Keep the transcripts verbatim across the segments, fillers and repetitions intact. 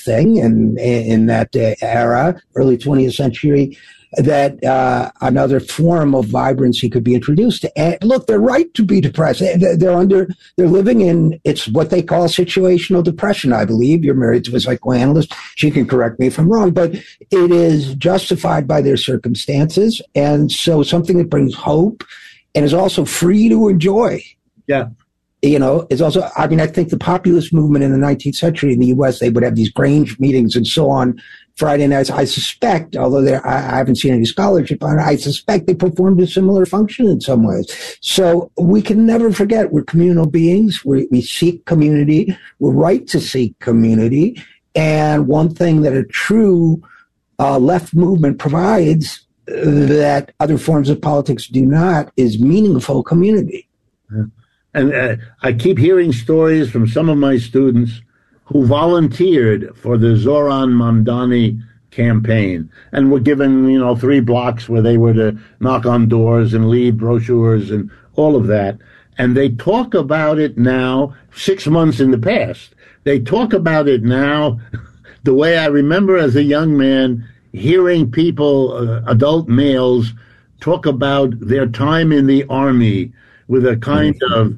thing in, in that era, early twentieth century, that uh, another form of vibrancy could be introduced. And look, they're right to be depressed. They're under, they're living in, it's what they call situational depression, I believe. You're married to a psychoanalyst. She can correct me if I'm wrong, but it is justified by their circumstances. And so something that brings hope and is also free to enjoy. Yeah. You know, it's also, I mean, I think the populist movement in the nineteenth century in the U S, they would have these Grange meetings and so on Friday nights. I suspect, although I, I haven't seen any scholarship on it, I suspect they performed a similar function in some ways. So we can never forget we're communal beings. We, we seek community. We're right to seek community. And one thing that a true uh, left movement provides that other forms of politics do not is meaningful community. Yeah. And uh, I keep hearing stories from some of my students who volunteered for the Zoran Mamdani campaign and were given, you know, three blocks where they were to knock on doors and leave brochures and all of that. And they talk about it now, six months in the past. They talk about it now the way I remember as a young man hearing people, uh, adult males, talk about their time in the army with a kind of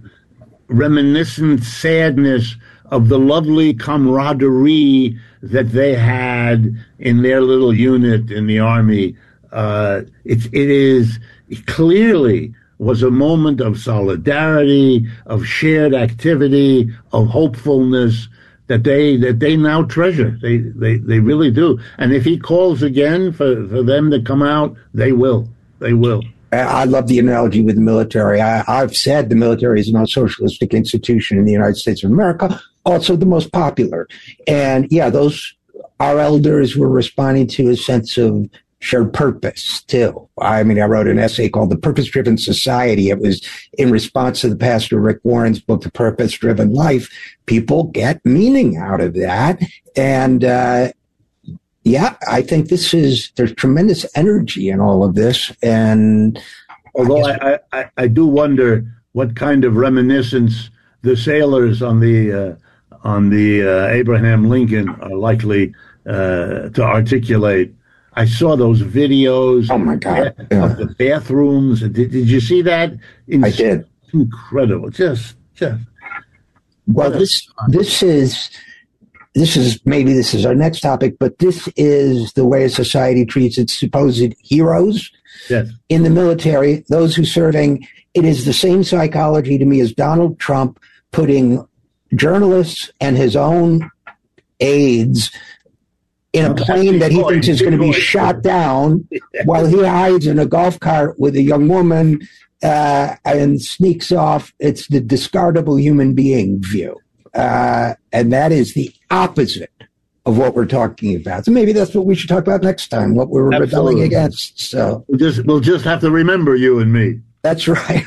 reminiscent sadness of the lovely camaraderie that they had in their little unit in the army. Uh, it, it is it clearly was a moment of solidarity, of shared activity, of hopefulness that they that they now treasure. They they they really do. And if he calls again for, for them to come out, they will. They will. I love the analogy with the military. I, I've said the military is the most socialistic institution in the United States of America, also the most popular. And yeah, those, our elders were responding to a sense of shared purpose too. I mean, I wrote an essay called The Purpose-Driven Society. It was in response to the pastor Rick Warren's book, The Purpose-Driven Life. People get meaning out of that. And, uh, yeah, I think this is, there's tremendous energy in all of this. And although I, I, I, I do wonder what kind of reminiscence the sailors on the uh, on the uh, Abraham Lincoln are likely uh, to articulate. I saw those videos. Oh my God! Of Yeah. the bathrooms. Did, did you see that? In- I did. Incredible. Just, just. Well, this this is. This is, maybe this is our next topic, but this is the way a society treats its supposed heroes. Yes. In the military, those who serving, it is the same psychology to me as Donald Trump putting journalists and his own aides in a plane that he thinks is going to be shot down while he hides in a golf cart with a young woman uh, and sneaks off. It's the discardable human being view. Uh, and that is the opposite of what we're talking about. So maybe that's what we should talk about next time, what we're Absolutely. rebelling against. So We'll just, we'll just have to remember you and me. that's right.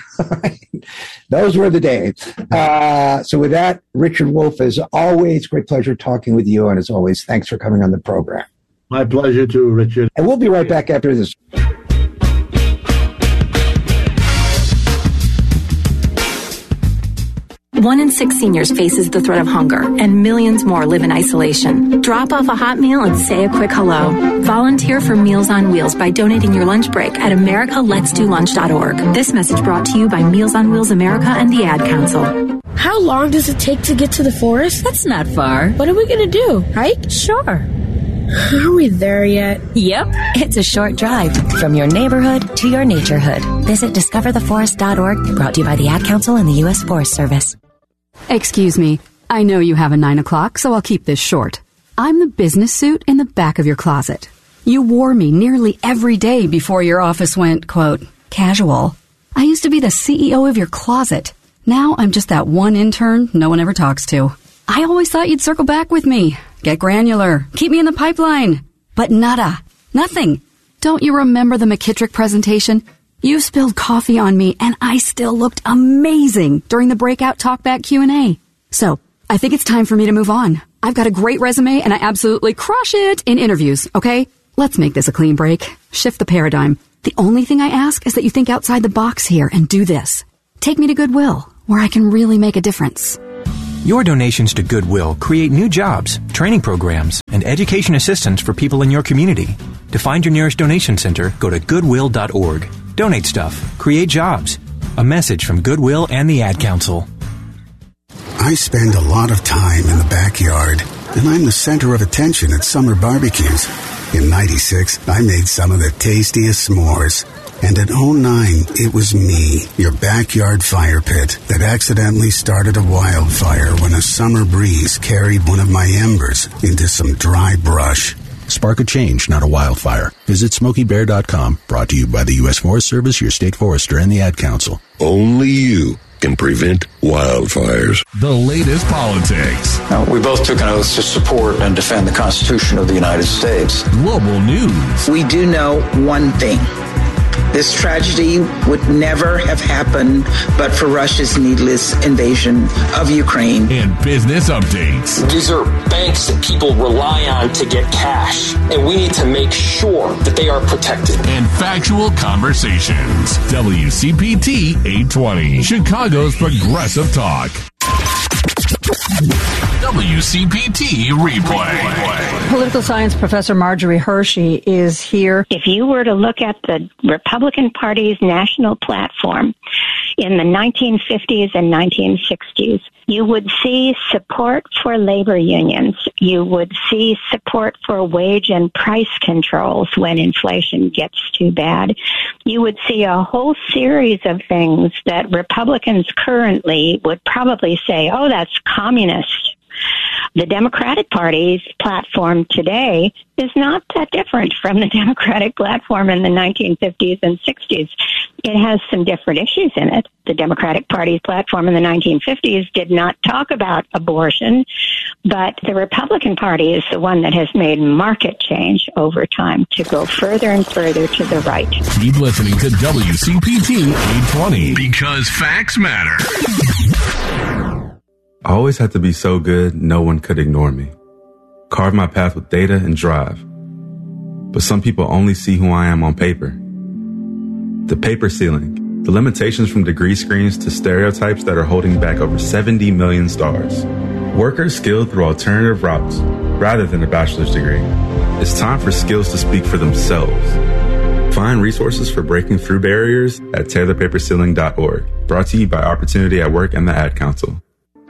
Those were the days. Uh, so with that, Richard Wolff, as always, great pleasure talking with you. And as always, thanks for coming on the program. My pleasure too, Richard. And we'll be right back after this. One in six seniors faces the threat of hunger, and millions more live in isolation. Drop off a hot meal and say a quick hello. Volunteer for Meals on Wheels by donating your lunch break at america lets do lunch dot org. This message brought to you by Meals on Wheels America and the Ad Council. How long does it take to get to the forest? That's not far. What are we going to do? Hike? Sure. Are we there yet? Yep. It's a short drive from your neighborhood to your naturehood. Visit discover the forest dot org, brought to you by the Ad Council and the U S Forest Service. Excuse me. I know you have a nine o'clock, so I'll keep this short. I'm the business suit in the back of your closet. You wore me nearly every day before your office went, quote, casual. I used to be the C E O of your closet. Now I'm just that one intern no one ever talks to. I always thought you'd circle back with me. Get granular. Keep me in the pipeline. But nada. Nothing. Don't you remember the McKittrick presentation? You spilled coffee on me, and I still looked amazing during the breakout talkback Q and A. So, I think it's time for me to move on. I've got a great resume, and I absolutely crush it in interviews, okay? Let's make this a clean break. Shift the paradigm. The only thing I ask is that you think outside the box here and do this. Take me to Goodwill, where I can really make a difference. Your donations to Goodwill create new jobs, training programs, and and education assistance for people in your community. To find your nearest donation center, go to goodwill dot org. Donate stuff. Create jobs. A message from Goodwill and the Ad Council. I spend a lot of time in the backyard, and I'm the center of attention at summer barbecues. In ninety-six, I made some of the tastiest s'mores. And in oh nine, it was me, your backyard fire pit, that accidentally started a wildfire when a summer breeze carried one of my embers into some dry brush. Spark a change, not a wildfire. Visit smoky bear dot com, brought to you by the U S Forest Service, your state forester, and the Ad Council. Only you can prevent wildfires. The latest politics. Now, we both took an oath to support and defend the Constitution of the United States. Global news. We do know one thing. This tragedy would never have happened but for Russia's needless invasion of Ukraine. And business updates. These are banks that people rely on to get cash, and we need to make sure that they are protected. And factual conversations. W C P T eight twenty, Chicago's Progressive Talk. W C P T Replay. Political science professor Marjorie Hershey is here. If you were to look at the Republican Party's national platform in the nineteen fifties and nineteen sixties, you would see support for labor unions. You would see support for wage and price controls when inflation gets too bad. You would see a whole series of things that Republicans currently would probably say, oh, that's communist. The Democratic Party's platform today is not that different from the Democratic platform in the nineteen fifties and sixties. It has some different issues in it. The Democratic Party's platform in the nineteen fifties did not talk about abortion, but the Republican Party is the one that has made market change over time to go further and further to the right. Keep listening to W C P T eight twenty, because facts matter. I always had to be so good, no one could ignore me. Carve my path with data and drive. But some people only see who I am on paper. The paper ceiling, the limitations from degree screens to stereotypes that are holding back over seventy million stars. Workers skilled through alternative routes, rather than a bachelor's degree. It's time for skills to speak for themselves. Find resources for breaking through barriers at tear the paper ceiling dot org. Brought to you by Opportunity at Work and the Ad Council.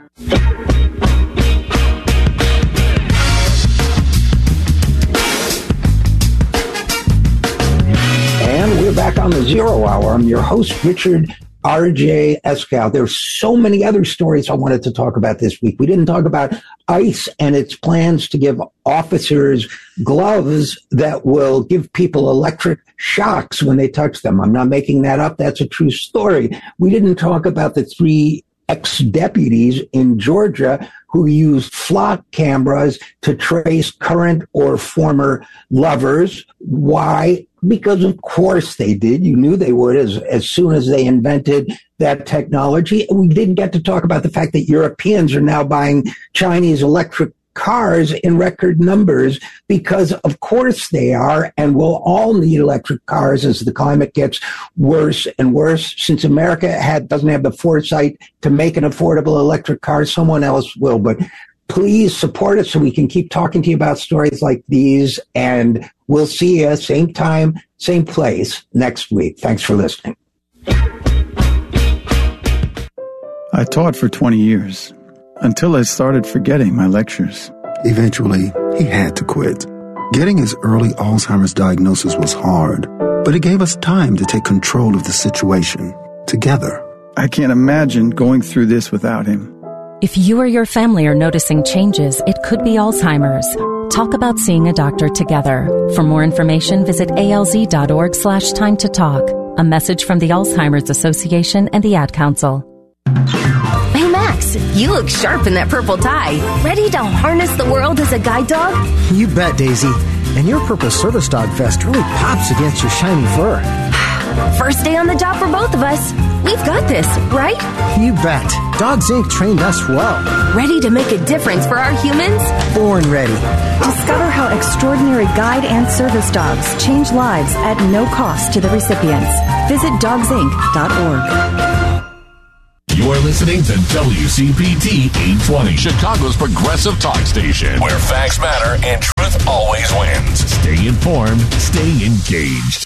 And we're back on the Zero Hour. I'm your host, Richard R J Eskow. There's so many other stories I wanted to talk about this week. We didn't talk about ICE and its plans to give officers gloves that will give people electric shocks when they touch them. I'm not making that up. That's a true story. We didn't talk about the three ex-deputies in Georgia who used flock cameras to trace current or former lovers. Why? Because of course they did. You knew they would as, as soon as they invented that technology. And we didn't get to talk about the fact that Europeans are now buying Chinese electric cars in record numbers because of course they are, and we'll all need electric cars as the climate gets worse and worse. Since America had doesn't have the foresight to make an affordable electric car, someone else will. But please support us so we can keep talking to you about stories like these, and we'll see you same time, same place next week. Thanks for listening. I taught for twenty years. Until I started forgetting my lectures. Eventually, he had to quit. Getting his early Alzheimer's diagnosis was hard, but it gave us time to take control of the situation together. I can't imagine going through this without him. If you or your family are noticing changes, it could be Alzheimer's. Talk about seeing a doctor together. For more information, visit alz.org slash time to talk. A message from the Alzheimer's Association and the Ad Council. Hey, Max, you look sharp in that purple tie. Ready to harness the world as a guide dog? You bet, Daisy. And your purple service dog vest really pops against your shiny fur. First day on the job for both of us. We've got this, right? You bet. Dogs Incorporated trained us well. Ready to make a difference for our humans? Born ready. Discover how extraordinary guide and service dogs change lives at no cost to the recipients. Visit dogs inc dot org. You're listening to W C P T eight twenty, Chicago's Progressive Talk Station, where facts matter and truth informed, stay engaged.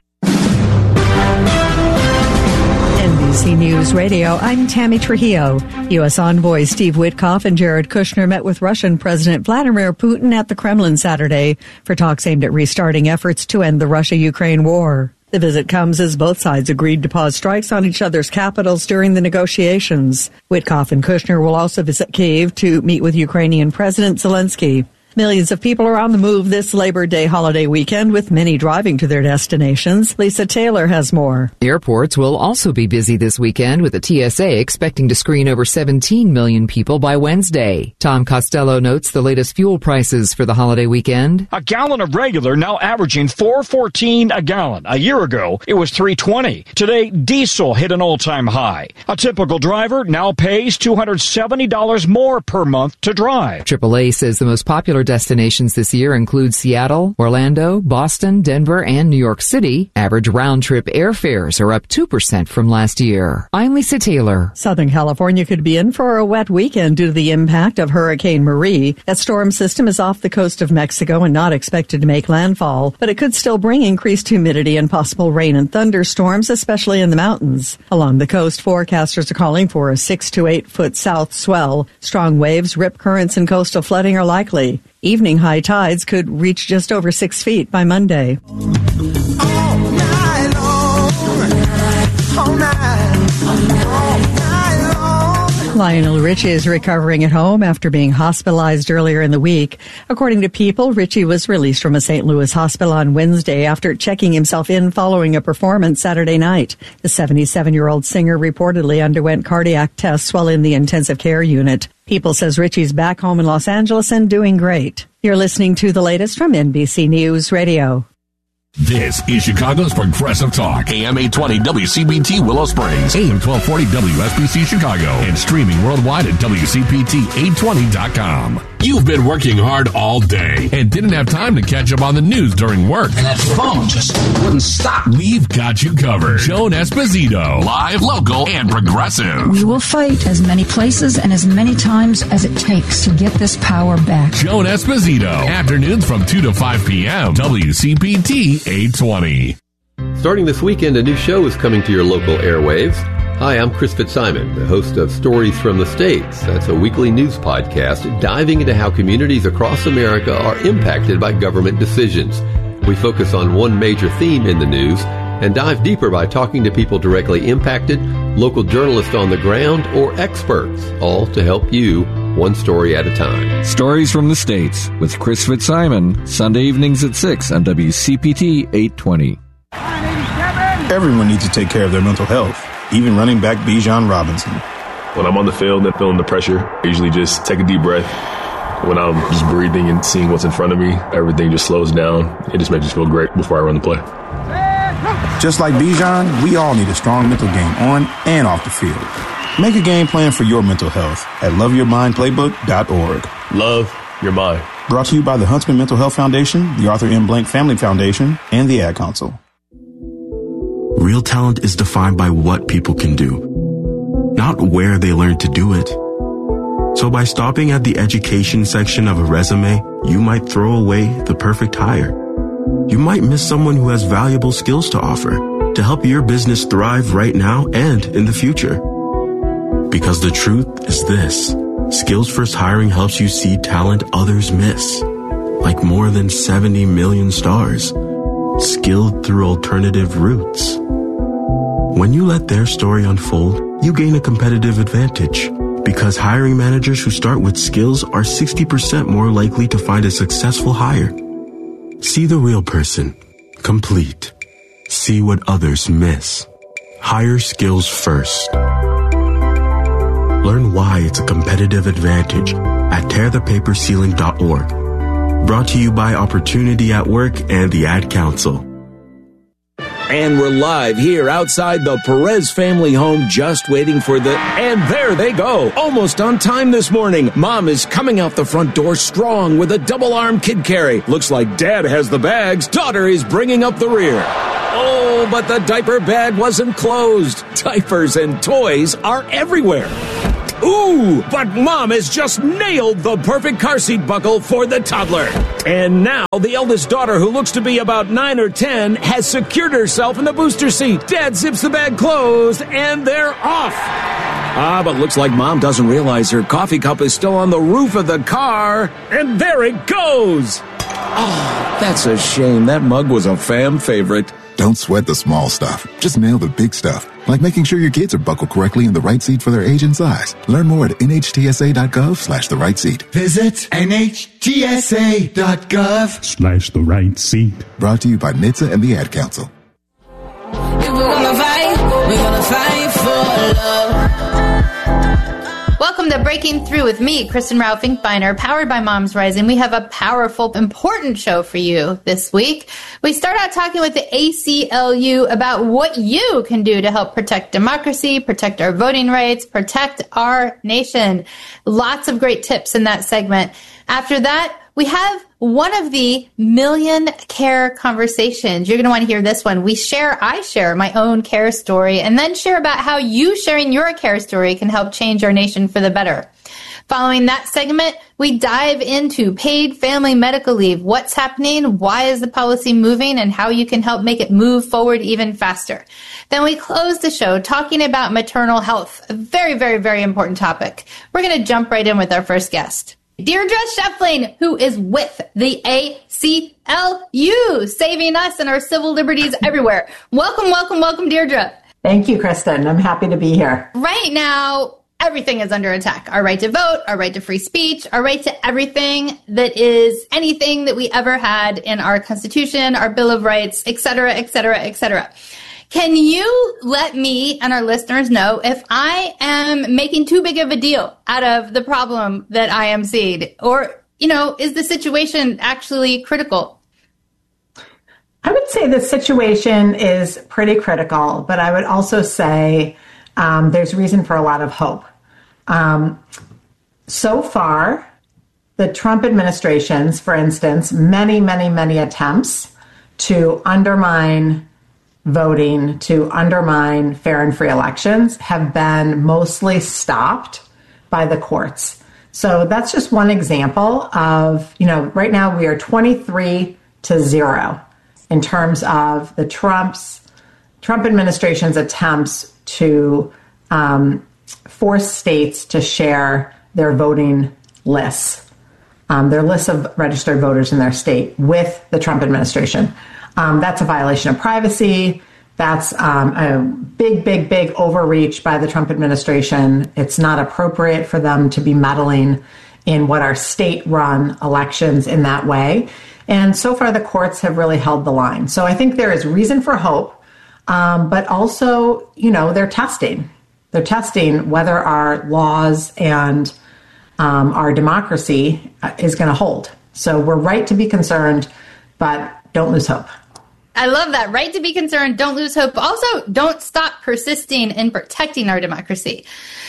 N B C News Radio, I'm Tammy Trujillo. U S envoy Steve Witkoff and Jared Kushner met with Russian President Vladimir Putin at the Kremlin Saturday for talks aimed at restarting efforts to end the Russia-Ukraine war. The visit comes as both sides agreed to pause strikes on each other's capitals during the negotiations. Witkoff and Kushner will also visit Kyiv to meet with Ukrainian President Zelensky. Millions of people are on the move this Labor Day holiday weekend, with many driving to their destinations. Lisa Taylor has more. Airports will also be busy this weekend, with the T S A expecting to screen over seventeen million people by Wednesday. Tom Costello notes the latest fuel prices for the holiday weekend. A gallon of regular now averaging four fourteen a gallon. A year ago, it was three twenty. Today, diesel hit an all-time high. A typical driver now pays two hundred seventy dollars more per month to drive. triple A says the most popular destinations this year include Seattle, Orlando, Boston, Denver, and New York City. Average round-trip airfares are up two percent from last year. I'm Lisa Taylor. Southern California could be in for a wet weekend due to the impact of Hurricane Marie. That storm system is off the coast of Mexico and not expected to make landfall, but it could still bring increased humidity and possible rain and thunderstorms, especially in the mountains. Along the coast, forecasters are calling for a six to eight foot south swell. Strong waves, rip currents, and coastal flooding are likely. Evening high tides could reach just over six feet by Monday. All night long, all night, all night long. Lionel Richie is recovering at home after being hospitalized earlier in the week. According to People, Richie was released from a Saint Louis hospital on Wednesday after checking himself in following a performance Saturday night. The seventy-seven-year-old singer reportedly underwent cardiac tests while in the intensive care unit. People says Richie's back home in Los Angeles and doing great. You're listening to the latest from N B C News Radio. This is Chicago's Progressive Talk. A M eight twenty W C B T Willow Springs, A M twelve forty W S B C Chicago, and streaming worldwide at W C P T eight twenty dot com. You've been working hard all day and didn't have time to catch up on the news during work. And that phone just wouldn't stop. We've got you covered. Joan Esposito, live, local, and progressive. We will fight as many places and as many times as it takes to get this power back. Joan Esposito, afternoons from two to five p.m. W C P T eight twenty. Starting this weekend, a new show is coming to your local airwaves. Hi, I'm Chris Fitzsimon, the host of Stories from the States. That's a weekly news podcast diving into how communities across America are impacted by government decisions. We focus on one major theme in the news and dive deeper by talking to people directly impacted, local journalists on the ground, or experts, all to help you one story at a time. Stories from the States with Chris Fitzsimon, Sunday evenings at six on W C P T eight twenty. Everyone needs to take care of their mental health, even running back Bijan Robinson. When I'm on the field and feeling the pressure, I usually just take a deep breath. When I'm just breathing and seeing what's in front of me, everything just slows down. It just makes me feel great before I run the play. Just like Bijan, we all need a strong mental game on and off the field. Make a game plan for your mental health at love your mind playbook dot org. Love your mind. Brought to you by the Huntsman Mental Health Foundation, the Arthur M. Blank Family Foundation, and the Ad Council. Real talent is defined by what people can do, not where they learn to do it. So by stopping at the education section of a resume, you might throw away the perfect hire. You might miss someone who has valuable skills to offer to help your business thrive right now and in the future. Because the truth is this: Skills First Hiring helps you see talent others miss, like more than seventy million stars, skilled through alternative routes. When you let their story unfold, you gain a competitive advantage, because hiring managers who start with skills are sixty percent more likely to find a successful hire. See the real person, complete. See what others miss. Hire skills first. Learn why it's a competitive advantage at tear the paper ceiling dot org. Brought to you by Opportunity at Work and the Ad Council. And we're live here outside the Perez family home, just waiting for the... And there they go, almost on time this morning. Mom is coming out the front door strong with a double-arm kid carry. Looks like Dad has the bags. Daughter is bringing up the rear. Oh, but the diaper bag wasn't closed. Diapers and toys are everywhere. Ooh, but Mom has just nailed the perfect car seat buckle for the toddler. And now the eldest daughter, who looks to be about nine or ten, has secured herself in the booster seat. Dad zips the bag closed, and they're off. Ah, but looks like Mom doesn't realize her coffee cup is still on the roof of the car. And there it goes. Oh, that's a shame. That mug was a fam favorite. Don't sweat the small stuff. Just nail the big stuff, like making sure your kids are buckled correctly in the right seat for their age and size. Learn more at nhtsa.gov slash the right seat. Visit nhtsa.gov slash the right seat. Brought to you by N H T S A and the Ad Council. If we're gonna fight, we're gonna fight for love. Welcome to Breaking Through with me, Kristen Rao Finkbeiner, powered by Moms Rising. We have a powerful, important show for you this week. We start out talking with the A C L U about what you can do to help protect democracy, protect our voting rights, protect our nation. Lots of great tips in that segment. After that, we have one of the million care conversations. You're going to want to hear this one. We share, I share my own care story, and then share about how you sharing your care story can help change our nation for the better. Following that segment, we dive into paid family medical leave. What's happening? Why is the policy moving? And how you can help make it move forward even faster. Then we close the show talking about maternal health, a very, very, very important topic. We're going to jump right in with our first guest. Deirdre Sheffling, who is with the A C L U, saving us and our civil liberties everywhere. Welcome, welcome, welcome, Deirdre. Thank you, Kristen. I'm happy to be here. Right now, everything is under attack. Our right to vote, our right to free speech, our right to everything that is anything that we ever had in our Constitution, our Bill of Rights, et cetera, et cetera, et cetera. Can you let me and our listeners know if I am making too big of a deal out of the problem that I am seeing? Or, you know, is the situation actually critical? I would say the situation is pretty critical, but I would also say um, there's reason for a lot of hope. Um, so far, the Trump administration's, for instance, many, many, many attempts to undermine voting, to undermine fair and free elections have been mostly stopped by the courts. So that's just one example of, you know, right now we are twenty-three to zero in terms of the Trump's Trump administration's attempts to um, force states to share their voting lists, um, their lists of registered voters in their state with the Trump administration. Um, that's a violation of privacy. That's um, a big, big, big overreach by the Trump administration. It's not appropriate for them to be meddling in what are state-run elections in that way. And so far, the courts have really held the line. So I think there is reason for hope, um, but also, you know, they're testing. They're testing whether our laws and um, our democracy is going to hold. So we're right to be concerned, but don't lose hope. I love that. Right to be concerned. Don't lose hope. Also, don't stop persisting in protecting our democracy.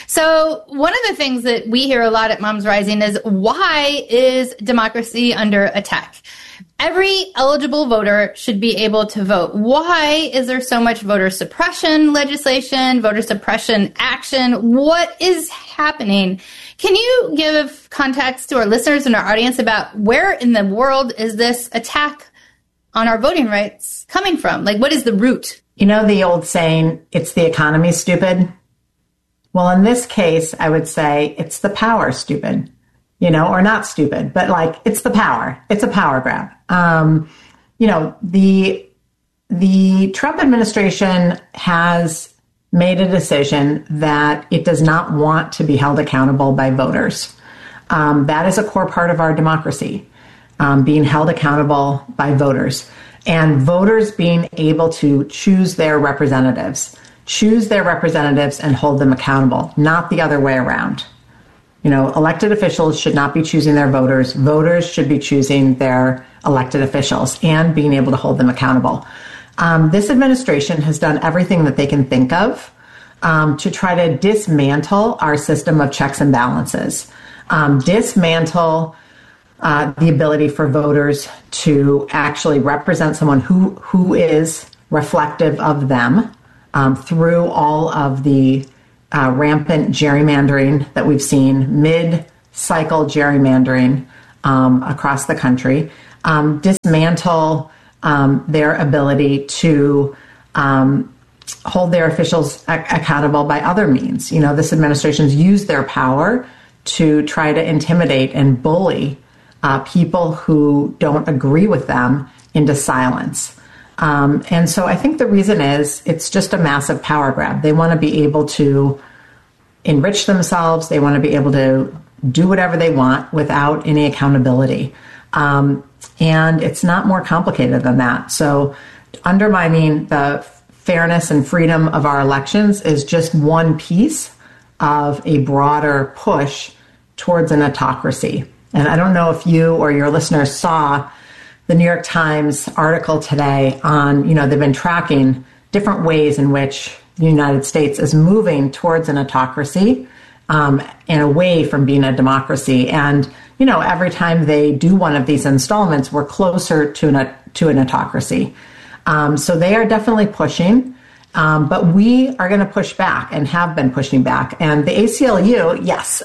So one of the things that we hear a lot at Moms Rising is, why is democracy under attack? Every eligible voter should be able to vote. Why is there so much voter suppression legislation, voter suppression action? What is happening? Can you give context to our listeners and our audience about where in the world is this attack on our voting rights coming from? Like, what is the root? You know the old saying, it's the economy, stupid? Well, in this case, I would say it's the power, stupid. You know, or not stupid, but like, it's the power. It's a power grab. Um, you know, the the Trump administration has made a decision that it does not want to be held accountable by voters. Um, that is a core part of our democracy. Um, being held accountable by voters, and voters being able to choose their representatives, choose their representatives and hold them accountable, not the other way around. You know, elected officials should not be choosing their voters. Voters should be choosing their elected officials and being able to hold them accountable. Um, this administration has done everything that they can think of um, to try to dismantle our system of checks and balances, um, dismantle Uh, the ability for voters to actually represent someone who who is reflective of them um, through all of the uh, rampant gerrymandering that we've seen, mid-cycle gerrymandering um, across the country, um, dismantle um, their ability to um, hold their officials a- accountable by other means. You know, this administration's used their power to try to intimidate and bully uh, people who don't agree with them into silence. Um, and so I think the reason is it's just a massive power grab. They want to be able to enrich themselves. They want to be able to do whatever they want without any accountability. Um, and it's not more complicated than that. So undermining the fairness and freedom of our elections is just one piece of a broader push towards an autocracy. And I don't know if you or your listeners saw the New York Times article today on, you know, they've been tracking different ways in which the United States is moving towards an autocracy um, and away from being a democracy. And, you know, every time they do one of these installments, we're closer to an, to an autocracy. Um, so they are definitely pushing, um, but we are going to push back and have been pushing back. And the A C L U, yes,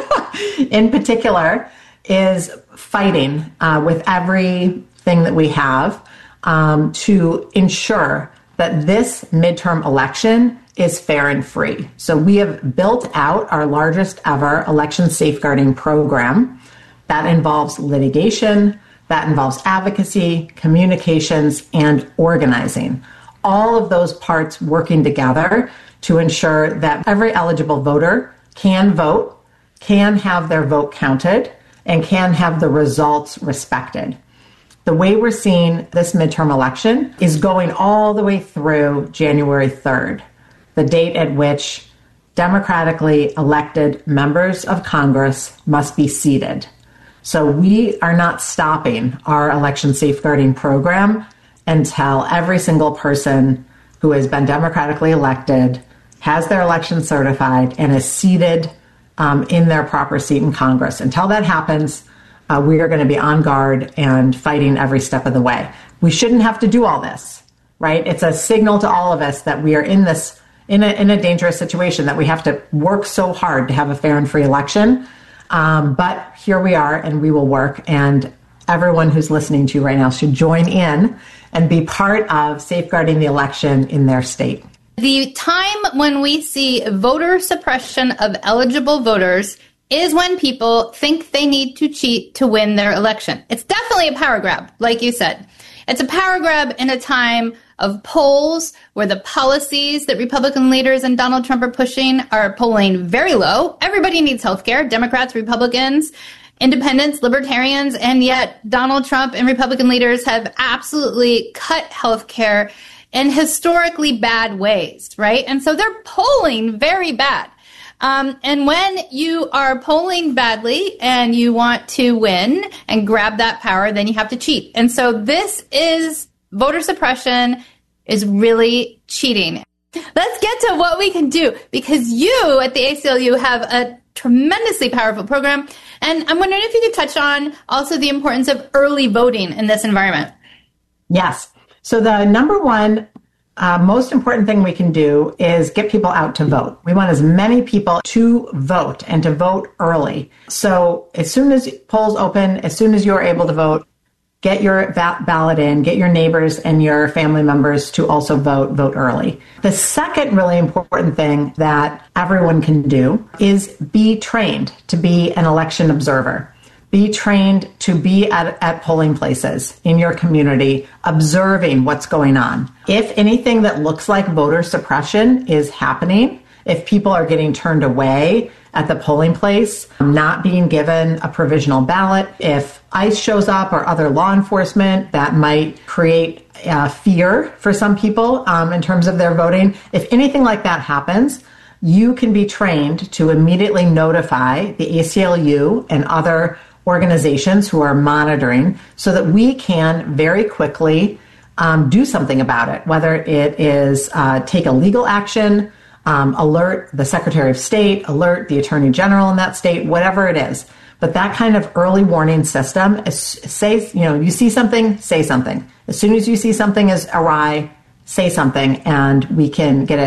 in particular, is fighting uh, with everything that we have um, to ensure that this midterm election is fair and free. So we have built out our largest ever election safeguarding program that involves litigation, that involves advocacy, communications, and organizing. All of those parts working together to ensure that every eligible voter can vote, can have their vote counted, and can have the results respected. The way we're seeing this midterm election is going all the way through January third, the date at which democratically elected members of Congress must be seated. So we are not stopping our election safeguarding program until every single person who has been democratically elected, has their election certified, and is seated Um, in their proper seat in Congress. Until that happens, uh, we are going to be on guard and fighting every step of the way. We shouldn't have to do all this, right? It's a signal to all of us that we are in this, in a, in a dangerous situation, that we have to work so hard to have a fair and free election. Um, but here we are, and we will work. And everyone who's listening to you right now should join in and be part of safeguarding the election in their state. The time when we see voter suppression of eligible voters is when people think they need to cheat to win their election. It's definitely a power grab, like you said. It's a power grab in a time of polls where the policies that Republican leaders and Donald Trump are pushing are polling very low. Everybody needs healthcare, Democrats, Republicans, independents, libertarians, and yet Donald Trump and Republican leaders have absolutely cut healthcare in historically bad ways, right? And so they're polling very bad. Um, and when you are polling badly and you want to win and grab that power, then you have to cheat. And so this is voter suppression is really cheating. Let's get to what we can do, because you at the A C L U have a tremendously powerful program. And I'm wondering if you could touch on also the importance of early voting in this environment. Yes. So the number one uh, most important thing we can do is get people out to vote. We want as many people to vote and to vote early. So as soon as polls open, as soon as you're able to vote, get your va- ballot in, get your neighbors and your family members to also vote, vote early. The second really important thing that everyone can do is be trained to be an election observer. Be trained to be at, at polling places in your community, observing what's going on. If anything that looks like voter suppression is happening, if people are getting turned away at the polling place, not being given a provisional ballot, if ICE shows up or other law enforcement, that might create uh, fear for some people um, in terms of their voting. If anything like that happens, you can be trained to immediately notify the A C L U and other organizations who are monitoring so that we can very quickly um, do something about it, whether it is uh, take a legal action, um, alert the Secretary of State, alert the Attorney General in that state, whatever it is. But that kind of early warning system, is, say, you know, you see something, say something. As soon as you see something is awry, say something, and we can get it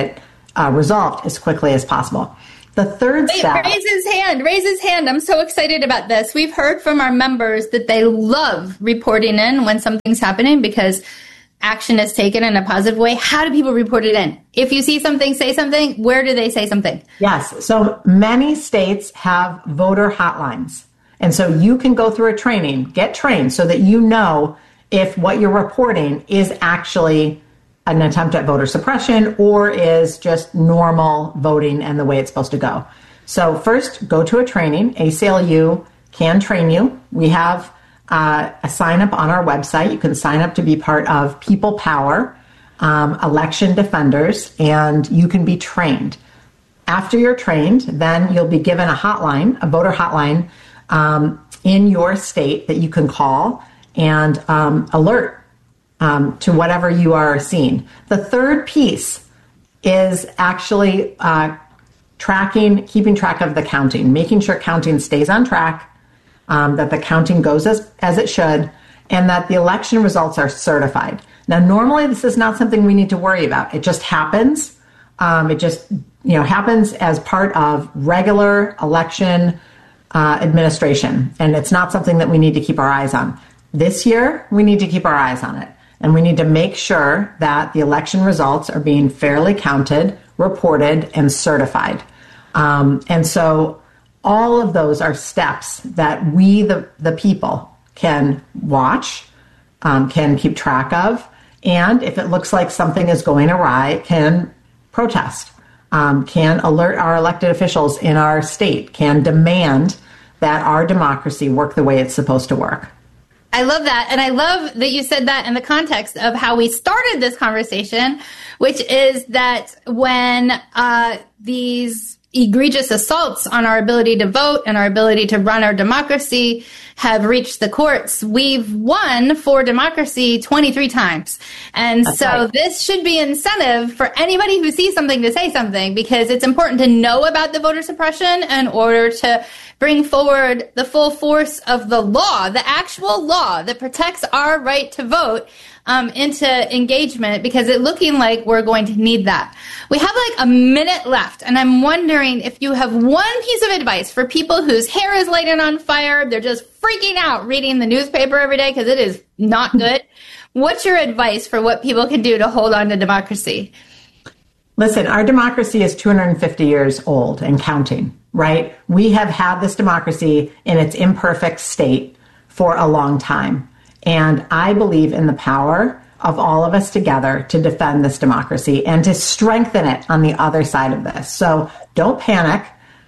uh, resolved as quickly as possible. The third Wait, step. Raise his hand. Raise his hand. I'm so excited about this. We've heard from our members that they love reporting in when something's happening because action is taken in a positive way. How do people report it in? If you see something, say something. Where do they say something? Yes. So many states have voter hotlines. And so you can go through a training, get trained so that you know if what you're reporting is actually an attempt at voter suppression or is just normal voting and the way it's supposed to go. So first, go to a training. A C L U can train you. We have uh, a sign up on our website. You can sign up to be part of People Power, um, Election Defenders, and you can be trained. After you're trained, then you'll be given a hotline, a voter hotline, um, in your state that you can call and um, alert um, to whatever you are seeing. The third piece is actually uh, tracking, keeping track of the counting, making sure counting stays on track, um, that the counting goes as, as it should, and that the election results are certified. Now, normally this is not something we need to worry about. It just happens. Um, it just, you know, happens as part of regular election uh, administration, and it's not something that we need to keep our eyes on. This year, we need to keep our eyes on it, and we need to make sure that the election results are being fairly counted, reported, and certified. Um, and so all of those are steps that we, the, the people, can watch, um, can keep track of, and if it looks like something is going awry, can protest, um, can alert our elected officials in our state, can demand that our democracy work the way it's supposed to work. I love that. And I love that you said that in the context of how we started this conversation, which is that when uh, these egregious assaults on our ability to vote and our ability to run our democracy have reached the courts, we've won for democracy twenty-three times. And That's so right. This should be incentive for anybody who sees something to say something, because it's important to know about the voter suppression in order to bring forward the full force of the law, the actual law that protects our right to vote, um, into engagement, because it's looking like we're going to need that. We have like a minute left, and I'm wondering if you have one piece of advice for people whose hair is lighting on fire, they're just freaking out reading the newspaper every day because it is not good. What's your advice for what people can do to hold on to democracy? Listen, our democracy is two hundred fifty years old and counting, right? We have had this democracy in its imperfect state for a long time. And I believe in the power of all of us together to defend this democracy and to strengthen it on the other side of this. So don't panic.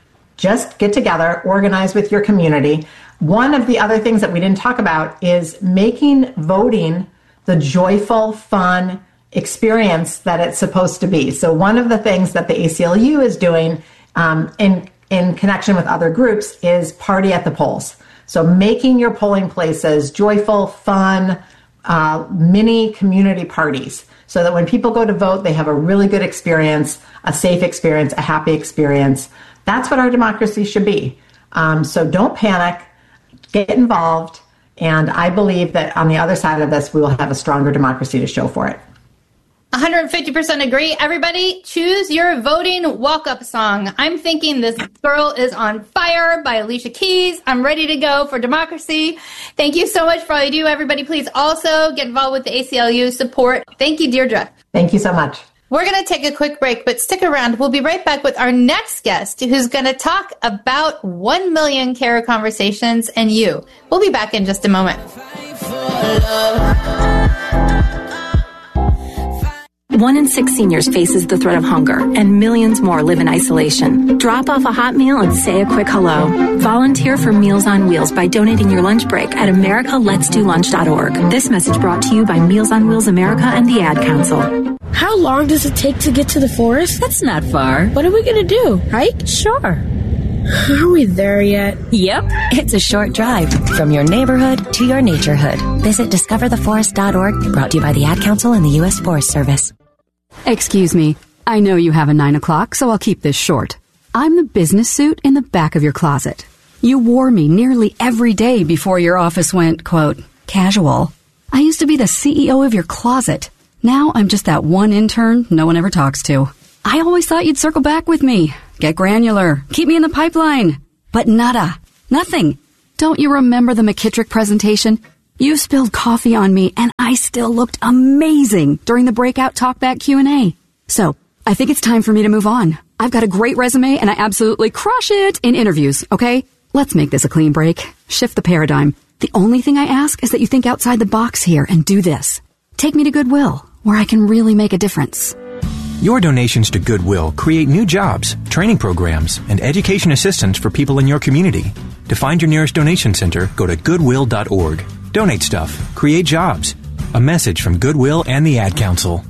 Just get together, organize with your community. One of the other things that we didn't talk about is making voting the joyful, fun experience that it's supposed to be. So one of the things that the A C L U is doing um, in, in connection with other groups is party at the polls. So making your polling places joyful, fun, uh, mini community parties, so that when people go to vote, they have a really good experience, a safe experience, a happy experience. That's what our democracy should be. Um, so don't panic, get involved, and I believe that on the other side of this, we will have a stronger democracy to show for it. one hundred fifty percent agree. Everybody, choose your voting walk-up song. I'm thinking This Girl Is on Fire by Alicia Keys. I'm ready to go for democracy. Thank you so much for all you do. Everybody, please also get involved with the A C L U support. Thank you, Deirdre. Thank you so much. We're going to take a quick break, but stick around. We'll be right back with our next guest, who's going to talk about one million Care Conversations and you. We'll be back in just a moment. One in six seniors faces the threat of hunger, and millions more live in isolation. Drop off a hot meal and say a quick hello. Volunteer for Meals on Wheels by donating your lunch break at america lets do lunch dot org. This message brought to you by Meals on Wheels America and the Ad Council. How long does it take to get to the forest? That's not far. What are we going to do? Hike? Sure. Are we there yet? Yep. It's a short drive from your neighborhood to your naturehood. Visit discover the forest dot org, brought to you by the Ad Council and the U S Forest Service. Excuse me. I know you have a nine o'clock, so I'll keep this short. I'm the business suit in the back of your closet. You wore me nearly every day before your office went, quote, casual. I used to be the C E O of your closet. Now I'm just that one intern no one ever talks to. I always thought you'd circle back with me, get granular, keep me in the pipeline. But nada. Nothing. Don't you remember the McKittrick presentation? You spilled coffee on me, and I still looked amazing during the breakout talkback Q and A. So, I think it's time for me to move on. I've got a great resume, and I absolutely crush it in interviews, okay? Let's make this a clean break. Shift the paradigm. The only thing I ask is that you think outside the box here and do this. Take me to Goodwill, where I can really make a difference. Your donations to Goodwill create new jobs, training programs, and education assistance for people in your community. To find your nearest donation center, go to goodwill dot org. Donate stuff. Create jobs. A message from Goodwill and the Ad Council.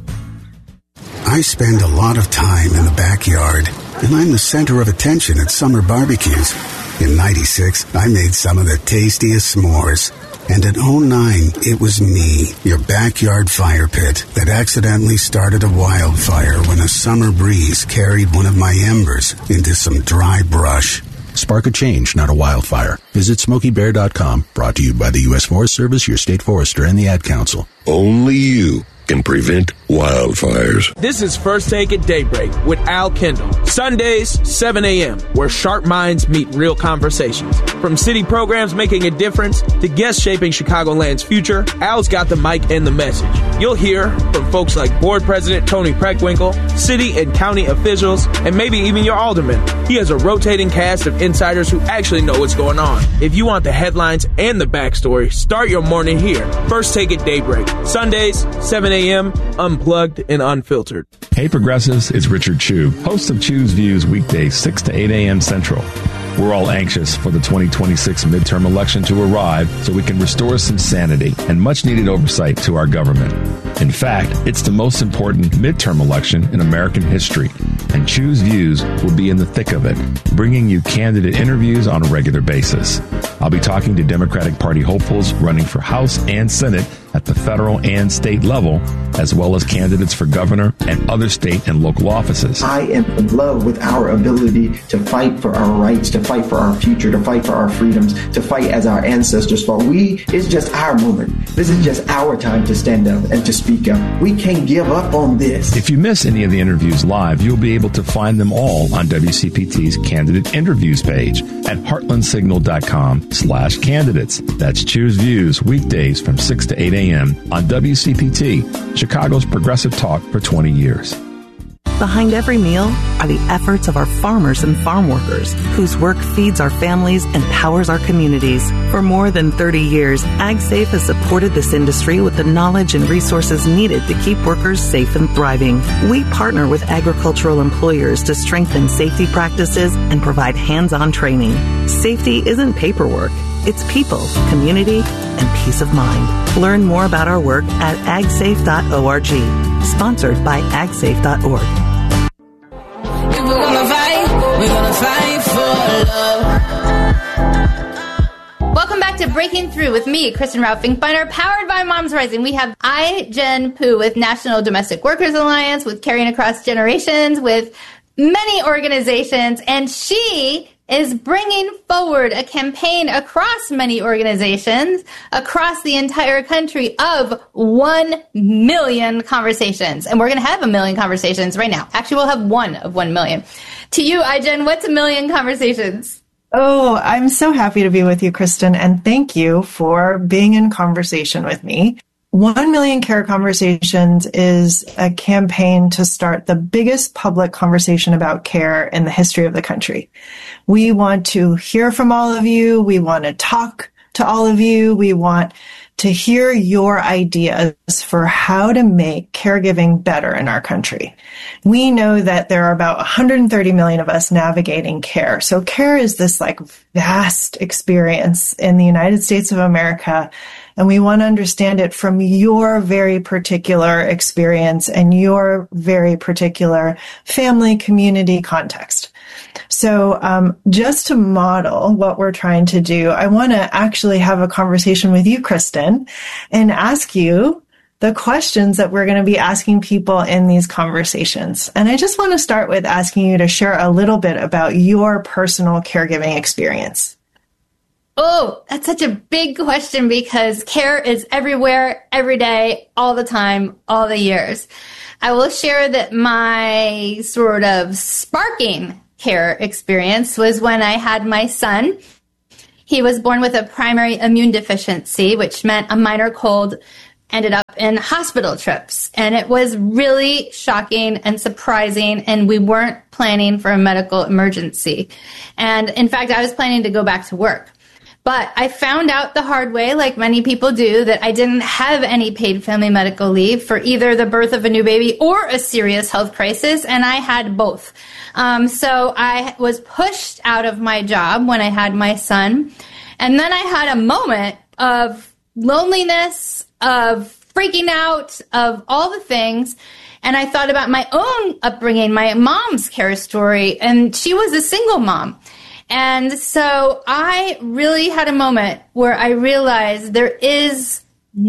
I spend a lot of time in the backyard, and I'm the center of attention at summer barbecues. In ninety-six, I made some of the tastiest s'mores. And in oh nine, it was me, your backyard fire pit, that accidentally started a wildfire when a summer breeze carried one of my embers into some dry brush. Spark a change, not a wildfire. Visit Smokey Bear dot com. Brought to you by the U S Forest Service, your state forester, and the Ad Council. Only you can prevent wildfires. This is First Take at Daybreak with Al Kendall. Sundays, seven a.m., where sharp minds meet real conversations. From city programs making a difference to guests shaping Chicagoland's future, Al's got the mic and the message. You'll hear from folks like Board President Tony Preckwinkle, city and county officials, and maybe even your alderman. He has a rotating cast of insiders who actually know what's going on. If you want the headlines and the backstory, start your morning here. First Take at Daybreak. Sundays, seven a.m., unplugged and unfiltered. Hey Progressives, it's Richard Chu, host of Chu's Views weekdays six to eight a.m. Central. We're all anxious for the twenty twenty-six midterm election to arrive so we can restore some sanity and much needed oversight to our government. In fact, it's the most important midterm election in American history, and Chu's Views will be in the thick of it, bringing you candidate interviews on a regular basis. I'll be talking to Democratic Party hopefuls running for House and Senate at the federal and state level, as well as candidates for governor and other state and local offices. I am in love with our ability to fight for our rights, to fight for our future, to fight for our freedoms, to fight as our ancestors fought. We, it's just our moment. This is just our time to stand up and to speak up. We can't give up on this. If you miss any of the interviews live, you'll be able to find them all on W C P T's Candidate Interviews page at heartlandsignal.com slash candidates. That's Choose Views, weekdays from six to eight a.m. on W C P T, Chicago's progressive talk for twenty years. Behind every meal are the efforts of our farmers and farm workers, whose work feeds our families and powers our communities. For more than thirty years, AgSafe has supported this industry with the knowledge and resources needed to keep workers safe and thriving. We partner with agricultural employers to strengthen safety practices and provide hands-on training. Safety isn't paperwork. It's people, community, and peace of mind. Learn more about our work at ag safe dot org. Sponsored by ag safe dot org. If we're gonna fight, we're gonna fight for love. Welcome back to Breaking Through with me, Kristen Rao Finkbeiner, powered by Moms Rising. We have I-Gen Poo with National Domestic Workers Alliance, with Caring Across Generations, with many organizations, and she is bringing forward a campaign across many organizations across the entire country of one million conversations. And we're going to have a million conversations right now. Actually, we'll have one of one million. To you, I-Gen, what's a million conversations? Oh, I'm so happy to be with you, Kristen, and thank you for being in conversation with me. One Million Care Conversations is a campaign to start the biggest public conversation about care in the history of the country. We want to hear from all of you. We want to talk to all of you. We want to hear your ideas for how to make caregiving better in our country. We know that there are about one hundred thirty million of us navigating care. So care is this like vast experience in the United States of America. And we want to understand it from your very particular experience and your very particular family, community context. So um, just to model what we're trying to do, I want to actually have a conversation with you, Kristen, and ask you the questions that we're going to be asking people in these conversations. And I just want to start with asking you to share a little bit about your personal caregiving experience. Oh, that's such a big question because care is everywhere, every day, all the time, all the years. I will share that my sort of sparking care experience was when I had my son. He was born with a primary immune deficiency, which meant a minor cold, ended up in hospital trips. And it was really shocking and surprising, and we weren't planning for a medical emergency. And in fact, I was planning to go back to work. But I found out the hard way, like many people do, that I didn't have any paid family medical leave for either the birth of a new baby or a serious health crisis, and I had both. Um, so I was pushed out of my job when I had my son, and then I had a moment of loneliness, of freaking out, of all the things, and I thought about my own upbringing, my mom's care story, and she was a single mom. And so I really had a moment where I realized there is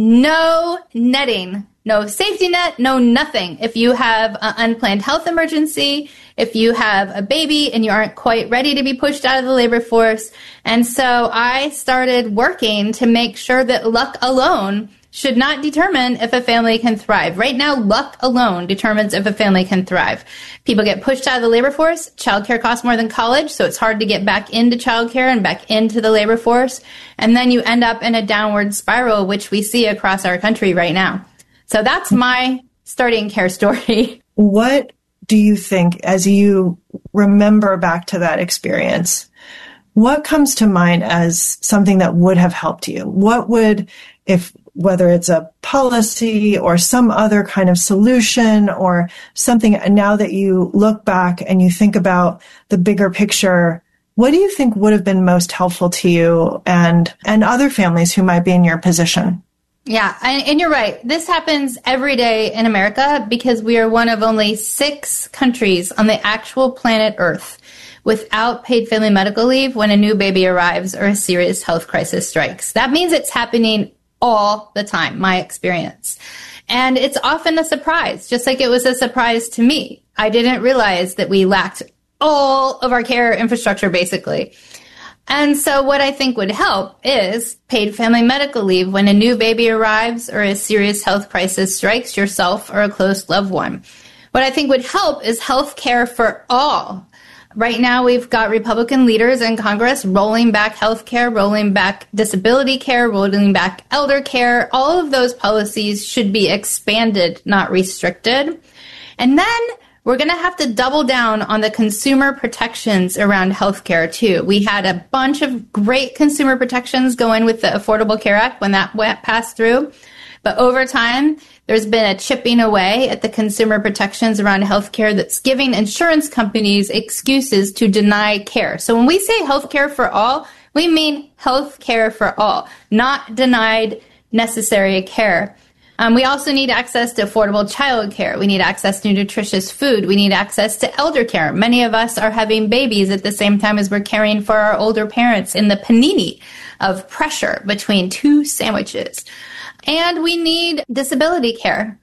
no netting, no safety net, no nothing. If you have an unplanned health emergency, if you have a baby and you aren't quite ready to be pushed out of the labor force. And so I started working to make sure that luck alone should not determine if a family can thrive. Right now, luck alone determines if a family can thrive. People get pushed out of the labor force. Childcare costs more than college, so it's hard to get back into childcare and back into the labor force. And then you end up in a downward spiral, which we see across our country right now. So that's my starting care story. What do you think, as you remember back to that experience, what comes to mind as something that would have helped you? What would, if whether it's a policy or some other kind of solution or something, now that you look back and you think about the bigger picture, what do you think would have been most helpful to you and, and other families who might be in your position? Yeah, and you're right. This happens every day in America because we are one of only six countries on the actual planet Earth without paid family medical leave when a new baby arrives or a serious health crisis strikes. That means it's happening all the time, my experience. And it's often a surprise, just like it was a surprise to me. I didn't realize that we lacked all of our care infrastructure, basically. And so what I think would help is paid family medical leave when a new baby arrives or a serious health crisis strikes yourself or a close loved one. What I think would help is health care for all. Right now, we've got Republican leaders in Congress rolling back health care, rolling back disability care, rolling back elder care. All of those policies should be expanded, not restricted. And then we're going to have to double down on the consumer protections around health care, too. We had a bunch of great consumer protections go in with the Affordable Care Act when that went, passed through. But over time, there's been a chipping away at the consumer protections around healthcare that's giving insurance companies excuses to deny care. So when we say healthcare for all, we mean healthcare for all, not denied necessary care. Um, we also need access to affordable child care. We need access to nutritious food. We need access to elder care. Many of us are having babies at the same time as we're caring for our older parents in the panini of pressure between two sandwiches. And we need disability care.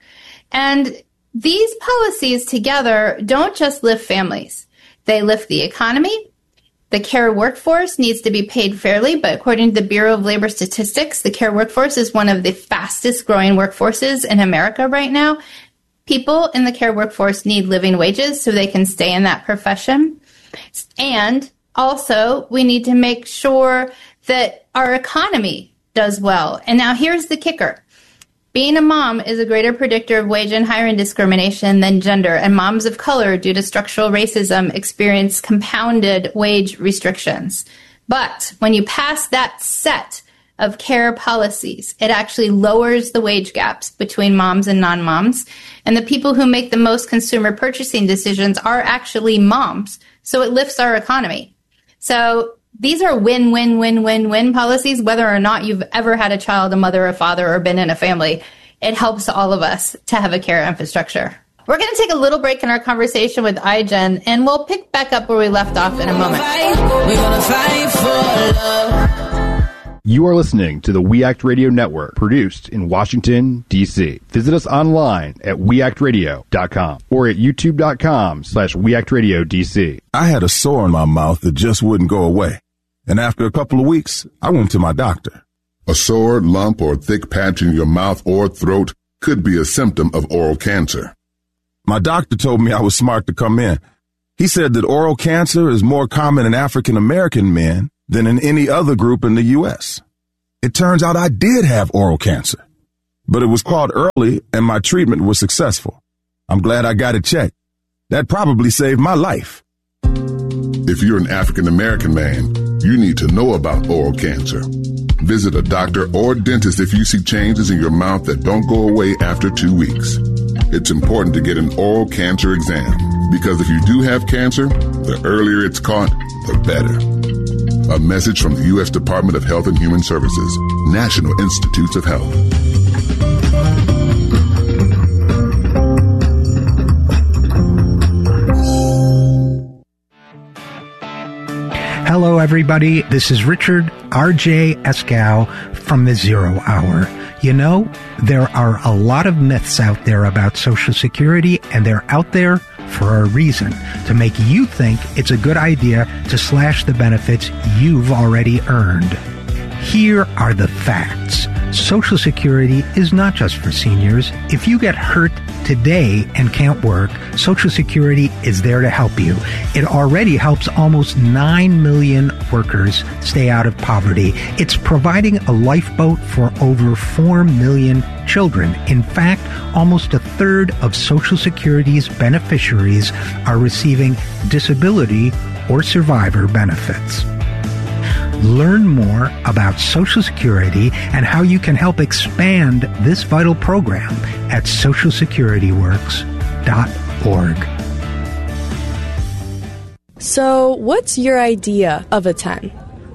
And these policies together don't just lift families. They lift the economy. The care workforce needs to be paid fairly, but according to the Bureau of Labor Statistics, the care workforce is one of the fastest growing workforces in America right now. People in the care workforce need living wages so they can stay in that profession. And also, we need to make sure that our economy does well. And now here's the kicker. Being a mom is a greater predictor of wage and hiring discrimination than gender, and moms of color, due to structural racism, experience compounded wage restrictions. But when you pass that set of care policies, it actually lowers the wage gaps between moms and non-moms, and the people who make the most consumer purchasing decisions are actually moms, so it lifts our economy. So these are win, win, win, win, win policies, whether or not you've ever had a child, a mother, a father, or been in a family. It helps all of us to have a care infrastructure. We're going to take a little break in our conversation with iGen, and we'll pick back up where we left off in a moment. We're gonna fight for love. You are listening to the We Act Radio Network, produced in Washington, D C Visit us online at we act radio dot com or at youtube dot com slash we act radio D C I had a sore in my mouth that just wouldn't go away. And after a couple of weeks, I went to my doctor. A sore, lump, or thick patch in your mouth or throat could be a symptom of oral cancer. My doctor told me I was smart to come in. He said that oral cancer is more common in African American men than in any other group in the U S. It turns out I did have oral cancer, but it was caught early and my treatment was successful. I'm glad I got it checked. That probably saved my life. If you're an African American man, you need to know about oral cancer. Visit a doctor or dentist if you see changes in your mouth that don't go away after two weeks. It's important to get an oral cancer exam because if you do have cancer, the earlier it's caught, the better. A message from the U S Department of Health and Human Services, National Institutes of Health. Hello, everybody. This is Richard R J Escow from the Zero Hour. You know, there are a lot of myths out there about Social Security, and they're out there for a reason, to make you think it's a good idea to slash the benefits you've already earned. Here are the facts. Social Security is not just for seniors. If you get hurt today and can't work, Social Security is there to help you. It already helps almost nine million workers stay out of poverty. It's providing a lifeboat for over four million children. In fact, almost a third of Social Security's beneficiaries are receiving disability or survivor benefits. Learn more about Social Security and how you can help expand this vital program at social security works dot org. So, what's your idea of a ten?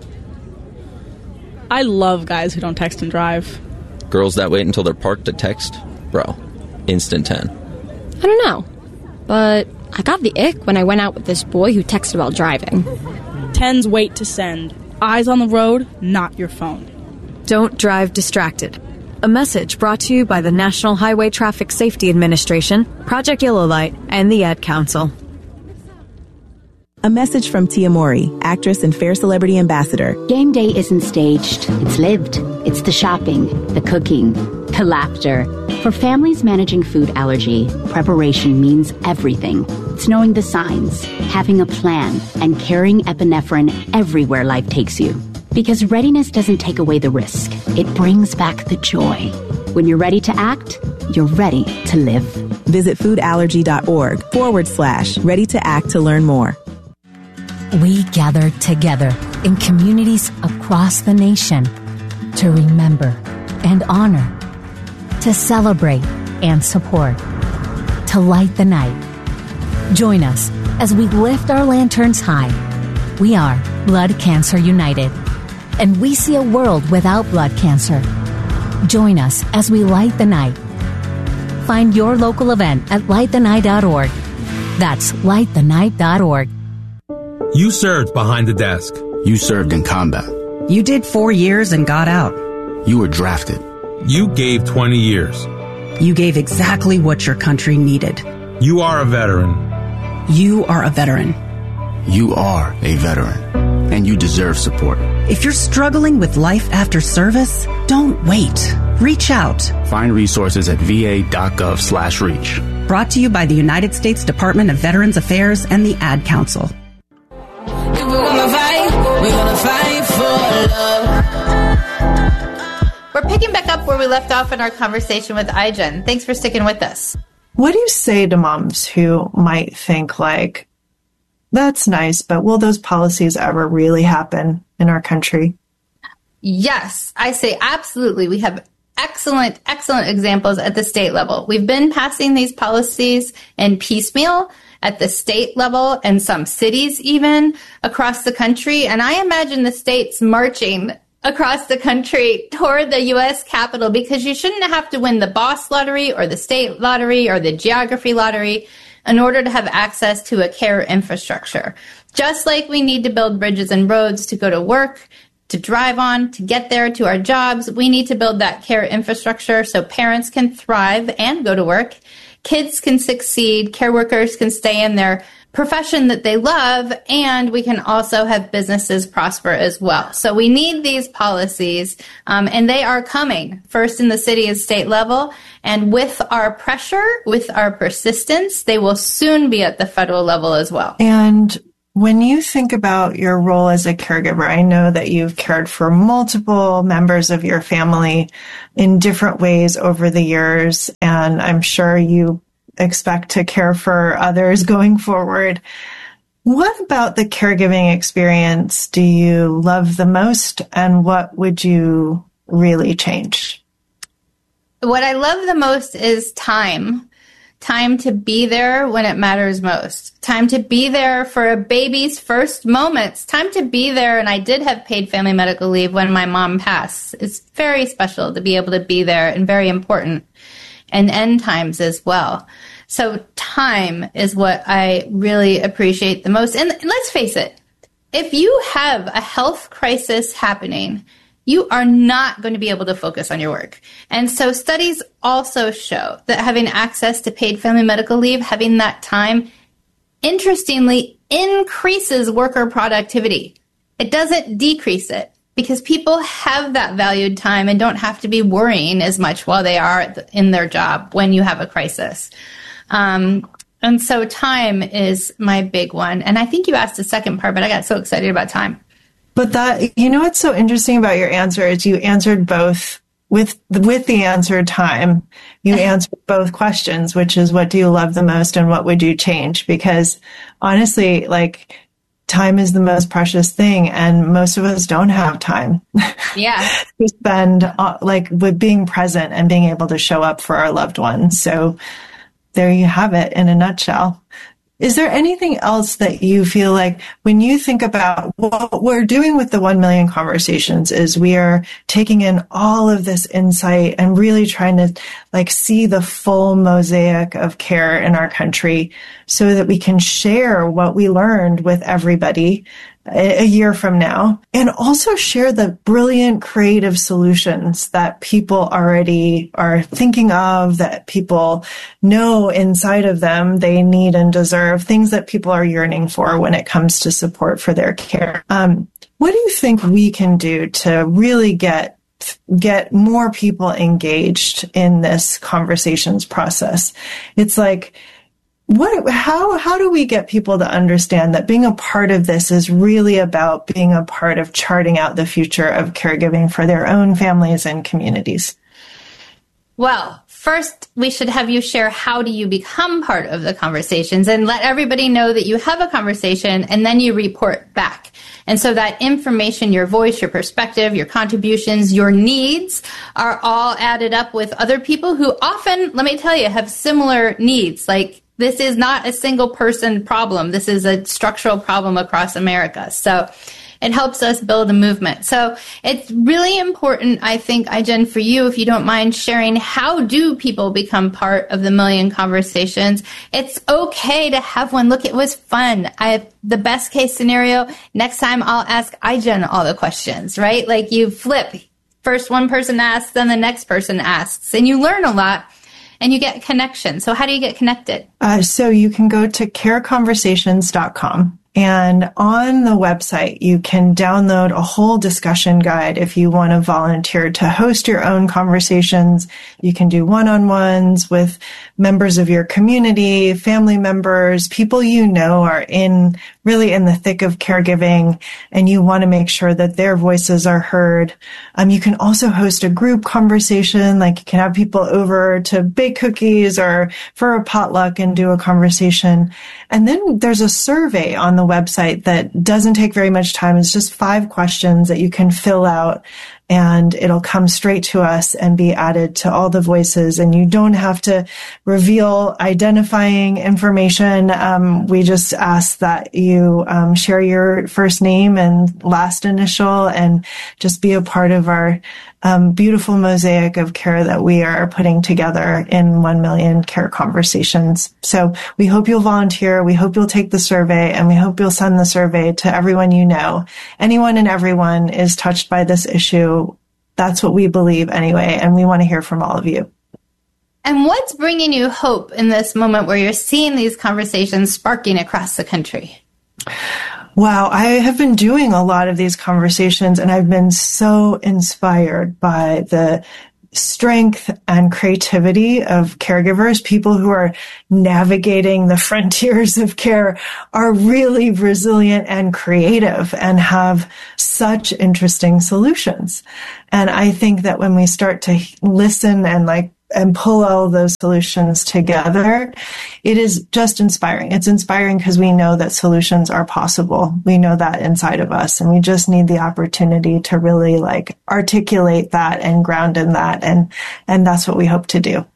I love guys who don't text and drive. Girls that wait until they're parked to text? Bro, instant ten. I don't know, but I got the ick when I went out with this boy who texted while driving. Tens wait to send. Eyes on the road, not your phone. Don't drive distracted. A message brought to you by the National Highway Traffic Safety Administration, Project Yellow Light, and the Ad Council. A message from Tia Mori, actress and Fair Celebrity Ambassador. Game day isn't staged. It's lived. It's the shopping, the cooking, the laughter. For families managing food allergy, preparation means everything. It's knowing the signs, having a plan, and carrying epinephrine everywhere life takes you. Because readiness doesn't take away the risk. It brings back the joy. When you're ready to act, you're ready to live. Visit foodallergy.org forward slash ready to act to learn more. We gather together in communities across the nation to remember and honor, to celebrate and support, to light the night. Join us as we lift our lanterns high. We are Blood Cancer United, and we see a world without blood cancer. Join us as we light the night. Find your local event at light the night dot org. That's light the night dot org. You served behind the desk. You served in combat. You did four years and got out. You were drafted. You gave twenty years. You gave exactly what your country needed. You are a veteran. You are a veteran. You are a veteran, and you deserve support. If you're struggling with life after service, don't wait. Reach out. Find resources at va.gov slash reach. Brought to you by the United States Department of Veterans Affairs and the Ad Council. If we're gonna fight, we're gonna fight for love. We're picking back up where we left off in our conversation with iGen. Thanks for sticking with us. What do you say to moms who might think like, that's nice, but will those policies ever really happen in our country? Yes, I say absolutely. We have excellent, excellent examples at the state level. We've been passing these policies in piecemeal at the state level and some cities even across the country. And I imagine the states marching across the country toward the U S Capitol, because you shouldn't have to win the boss lottery or the state lottery or the geography lottery in order to have access to a care infrastructure. Just like we need to build bridges and roads to go to work, to drive on, to get there to our jobs, we need to build that care infrastructure so parents can thrive and go to work, kids can succeed, care workers can stay in their profession that they love, and we can also have businesses prosper as well. So we need these policies, um, and they are coming, first in the city and state level, and with our pressure, with our persistence, they will soon be at the federal level as well. And when you think about your role as a caregiver, I know that you've cared for multiple members of your family in different ways over the years, and I'm sure you expect to care for others going forward. What about the caregiving experience do you love the most, and what would you really change? What I love the most is time. Time to be there when it matters most. Time to be there for a baby's first moments. Time to be there, and I did have paid family medical leave when my mom passed. It's very special to be able to be there, and very important. And end times as well. So time is what I really appreciate the most. And let's face it, if you have a health crisis happening, you are not going to be able to focus on your work. And so studies also show that having access to paid family medical leave, having that time, interestingly, increases worker productivity. It doesn't decrease it, because people have that valued time and don't have to be worrying as much while they are in their job when you have a crisis. Um, and so time is my big one. And I think you asked the second part, but I got so excited about time. But that, you know, what's so interesting about your answer is you answered both with, with the answer time. You answered both questions, which is what do you love the most and what would you change? Because honestly, like, time is the most precious thing, and most of us don't have time. Yeah. to spend uh, like with being present and being able to show up for our loved ones. So there you have it in a nutshell. Is there anything else that you feel like when you think about what we're doing with the one million conversations is we are taking in all of this insight and really trying to like see the full mosaic of care in our country so that we can share what we learned with everybody a year from now, and also share the brilliant creative solutions that people already are thinking of, that people know inside of them they need and deserve, things that people are yearning for when it comes to support for their care. Um, what do you think we can do to really get get more people engaged in this conversations process? It's like, What, how, how do we get people to understand that being a part of this is really about being a part of charting out the future of caregiving for their own families and communities? Well, first, we should have you share how do you become part of the conversations, and let everybody know that you have a conversation, and then you report back. And so that information, your voice, your perspective, your contributions, your needs are all added up with other people who often, let me tell you, have similar needs. Like, this is not a single person problem. This is a structural problem across America. So it helps us build a movement. So it's really important, I think, Ai-jen, for you, if you don't mind sharing, how do people become part of the Million Conversations? It's okay to have one. Look, it was fun. I have the best case scenario. Next time I'll ask Ai-jen all the questions, right? Like, you flip. First one person asks, then the next person asks, and you learn a lot. And you get connection. So how do you get connected? Uh, so you can go to care conversations dot com. And on the website, you can download a whole discussion guide if you want to volunteer to host your own conversations. You can do one-on-ones with members of your community, family members, people you know are in really in the thick of caregiving, and you want to make sure that their voices are heard. Um, you can also host a group conversation, like you can have people over to bake cookies or for a potluck and do a conversation. And then there's a survey on the website that doesn't take very much time. It's just five questions that you can fill out, and it'll come straight to us and be added to all the voices. And you don't have to reveal identifying information. Um, we just ask that you um, share your first name and last initial and just be a part of our um, beautiful mosaic of care that we are putting together in one million Care Conversations. So we hope you'll volunteer. We hope you'll take the survey, and we hope you'll send the survey to everyone you know. Anyone and everyone is touched by this issue. That's what we believe anyway, and we want to hear from all of you. And what's bringing you hope in this moment where you're seeing these conversations sparking across the country? Wow, I have been doing a lot of these conversations, and I've been so inspired by the strength and creativity of caregivers. People who are navigating the frontiers of care are really resilient and creative and have such interesting solutions. And I think that when we start to listen and like and pull all those solutions together, it is just inspiring. It's inspiring because we know that solutions are possible. We know that inside of us, and we just need the opportunity to really like articulate that and ground in that. And, and that's what we hope to do.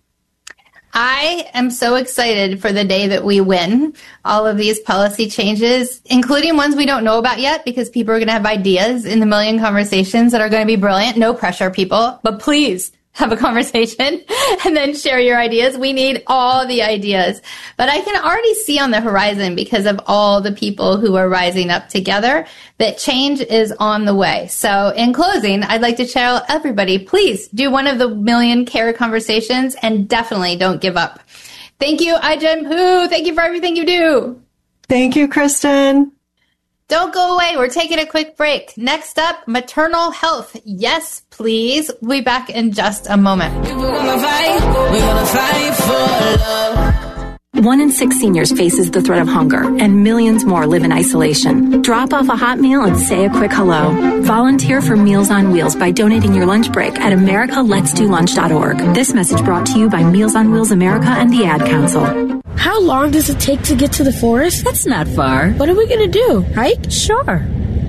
I am so excited for the day that we win all of these policy changes, including ones we don't know about yet, because people are going to have ideas in the million conversations that are going to be brilliant. No pressure, people, but please have a conversation and then share your ideas. We need all the ideas. But I can already see on the horizon, because of all the people who are rising up together, that change is on the way. So in closing, I'd like to tell everybody, please do one of the million care conversations and definitely don't give up. Thank you, I-Jen Poo. Thank you for everything you do. Thank you, Kristen. Don't go away. We're taking a quick break. Next up, maternal health. Yes, please. We'll be back in just a moment. We're gonna fight, we're gonna fight for love. One in six seniors faces the threat of hunger, and millions more live in isolation. Drop off a hot meal and say a quick hello. Volunteer for Meals on Wheels by donating your lunch break at america lets do lunch dot org. This message brought to you by Meals on Wheels America and the Ad Council. How long does it take to get to the forest? That's not far. What are we going to do? Hike? Sure.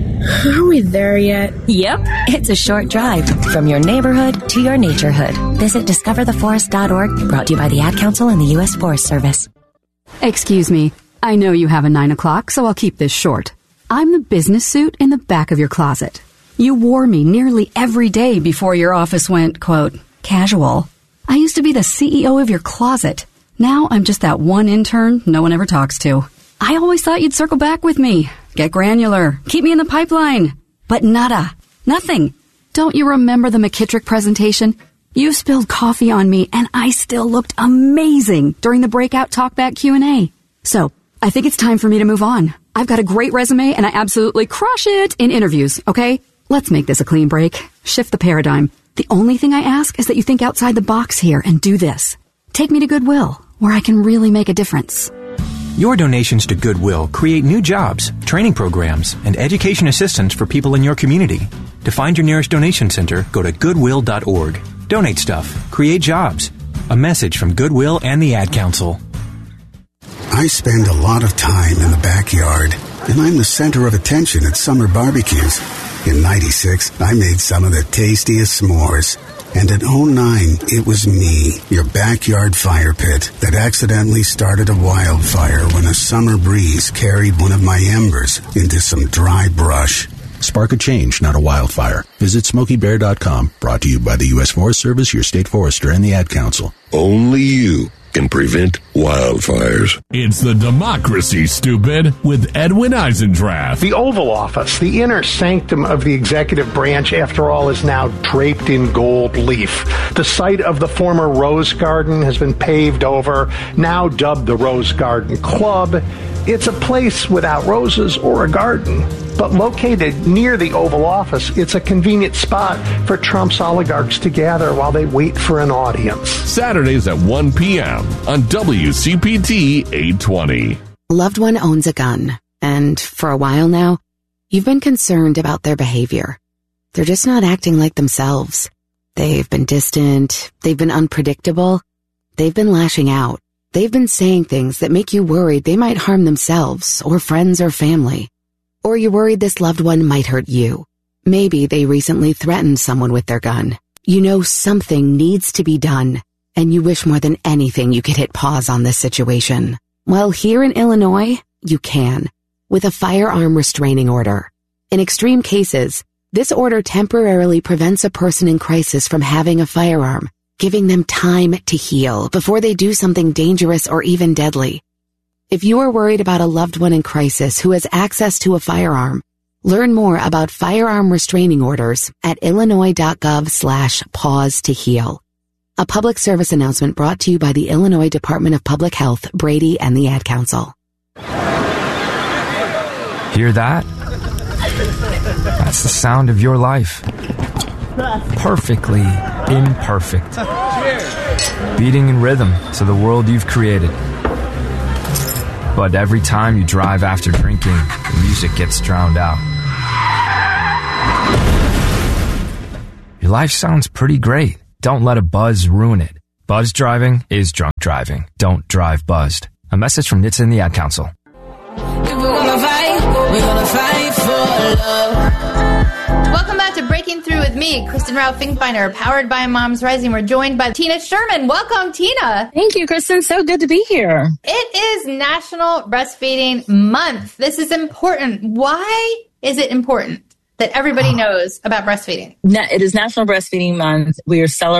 Are we there yet? Yep. It's a short drive from your neighborhood to your naturehood. Visit discover the forest dot org, brought to you by the Ad Council and the U S Forest Service. Excuse me. I know you have a nine o'clock, so I'll keep this short. I'm the business suit in the back of your closet. You wore me nearly every day before your office went, quote, casual. I used to be the C E O of your closet. Now I'm just that one intern no one ever talks to. I always thought you'd circle back with me, get granular, keep me in the pipeline. But nada. Nothing. Don't you remember the McKittrick presentation? You spilled coffee on me, and I still looked amazing during the breakout talkback Q and A. So, I think it's time for me to move on. I've got a great resume, and I absolutely crush it in interviews, okay? Let's make this a clean break. Shift the paradigm. The only thing I ask is that you think outside the box here and do this. Take me to Goodwill, where I can really make a difference. Your donations to Goodwill create new jobs, training programs, and education assistance for people in your community. To find your nearest donation center, go to goodwill dot org. Donate stuff. Create jobs. A message from Goodwill and the Ad Council. I spend a lot of time in the backyard, and I'm the center of attention at summer barbecues. In ninety-six, I made some of the tastiest s'mores. And in oh nine, it was me, your backyard fire pit, that accidentally started a wildfire when a summer breeze carried one of my embers into some dry brush. Spark a change, not a wildfire. Visit Smokey Bear dot com. Brought to you by the U S Forest Service, your state forester, and the Ad Council. Only you can prevent wildfires. It's the democracy, stupid, with Edwin Eisendrath. The Oval Office, the inner sanctum of the executive branch, after all, is now draped in gold leaf. The site of the former Rose Garden has been paved over, now dubbed the Rose Garden Club. It's a place without roses or a garden, but located near the Oval Office, it's a convenient spot for Trump's oligarchs to gather while they wait for an audience. Saturdays at one p.m. on W C P T eight twenty. A loved one owns a gun, and for a while now, you've been concerned about their behavior. They're just not acting like themselves. They've been distant, they've been unpredictable, they've been lashing out. They've been saying things that make you worried they might harm themselves or friends or family. Or you're worried this loved one might hurt you. Maybe they recently threatened someone with their gun. You know something needs to be done, and you wish more than anything you could hit pause on this situation. Well, here in Illinois, you can, with a firearm restraining order. In extreme cases, this order temporarily prevents a person in crisis from having a firearm, giving them time to heal before they do something dangerous or even deadly. If you are worried about a loved one in crisis who has access to a firearm, learn more about firearm restraining orders at illinois dot gov slash pause to heal. A public service announcement brought to you by the Illinois Department of Public Health, Brady, and the Ad Council. Hear that? That's the sound of your life. Perfectly imperfect. Beating in rhythm to the world you've created. But every time you drive after drinking, the music gets drowned out. Your life sounds pretty great. Don't let a buzz ruin it. Buzz driving is drunk driving. Don't drive buzzed. A message from N H T S A and the Ad Council. If we're gonna fight, we're gonna fight for love. Welcome back to Breaking Through with me, Kristen Ralph Finkbeiner, powered by Moms Rising. We're joined by Tina Sherman. Welcome, Tina. Thank you, Kristen. So good to be here. It is National Breastfeeding Month. This is important. Why is it important that everybody knows about breastfeeding? It is National Breastfeeding Month. We are celebrating